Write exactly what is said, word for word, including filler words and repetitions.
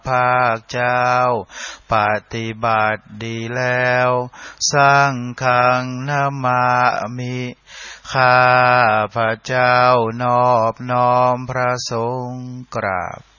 ภาคเจ้าปฏิบัติดีแล้วสังฆังนามามิข้าพระเจ้านอบน้อมพระสงฆ์กราบ